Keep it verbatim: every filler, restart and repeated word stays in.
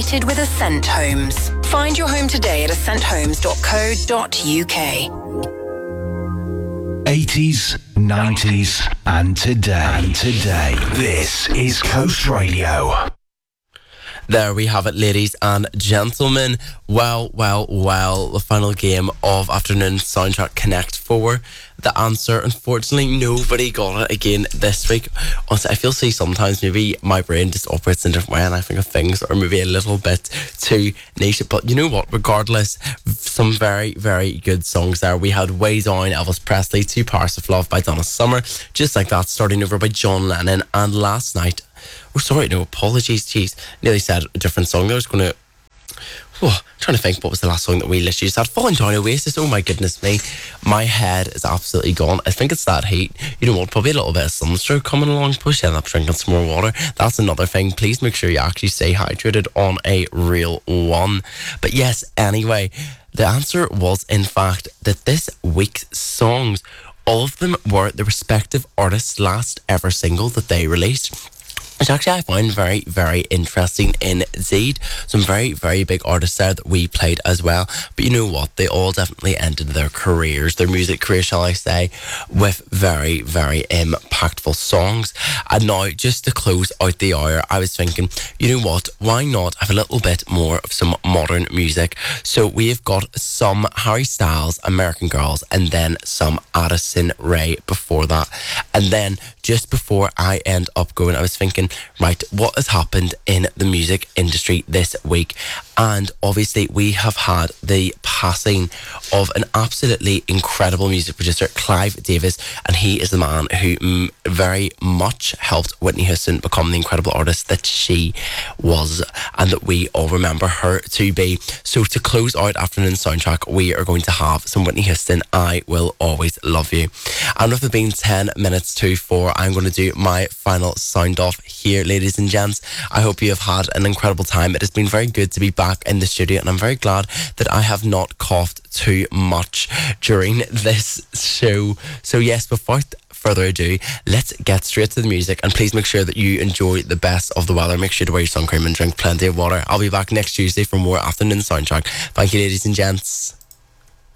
created with Ascent Homes. Find your home today at ascent homes dot co dot uk. eighties, nineties, and today. And today. This is Coast Radio. There we have it, ladies and gentlemen. Well, well, well, the final game of afternoon Soundtrack Connect four. The answer, unfortunately, nobody got it again this week. Honestly, I feel see sometimes maybe my brain just operates in a different way and I think of things are maybe a little bit too niche. But you know what? Regardless, some very, very good songs there. We had Way Down, Elvis Presley, Two Powers of Love by Donna Summer, Just Like That, Starting Over by John Lennon, and Last Night. Oh, sorry, no, apologies, jeez. Nearly said a different song. I was going to... Oh, trying to think what was the last song that we literally just had. Falling Down Oasis. Oh my goodness me. My head is absolutely gone. I think it's that heat. You know what? Probably a little bit of sunstroke coming along. Push end up drinking some more water. That's another thing. Please make sure you actually stay hydrated on a real one. But yes, anyway, the answer was in fact that this week's songs, all of them were the respective artists' last ever single that they released, which actually I find very, very interesting indeed. Some very, very big artists there that we played as well. But you know what? They all definitely ended their careers, their music career, shall I say, with very, very impactful songs. And now, just to close out the hour, I was thinking, you know what? Why not have a little bit more of some modern music? So we've got some Harry Styles, American Girls, and then some Addison Rae before that. And then just before I end up going, I was thinking, right, what has happened in the music industry this week? And obviously we have had the passing of an absolutely incredible music producer, Clive Davis, and he is the man who mm, very much helped Whitney Houston become the incredible artist that she was and that we all remember her to be. So to close out afternoon soundtrack, we are going to have some Whitney Houston, I Will Always Love You. And with it being ten minutes to four, I'm going to do my final sound off here, ladies and gents. I hope you have had an incredible time. It has been very good to be back in the studio, and I'm very glad that I have not coughed too much during this show. So yes, without further ado, let's get straight to the music, and please make sure that you enjoy the best of the weather. Make sure to wear your sun cream and drink plenty of water. I'll be back next Tuesday for more afternoon soundtrack. Thank you, ladies and gents.